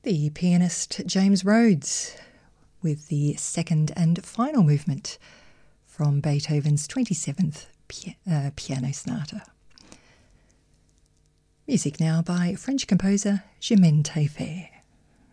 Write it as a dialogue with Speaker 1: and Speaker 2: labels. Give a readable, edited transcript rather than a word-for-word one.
Speaker 1: The pianist James Rhodes with the second and final movement from Beethoven's 27th Piano Sonata. Music now by French composer Germaine Taillefer.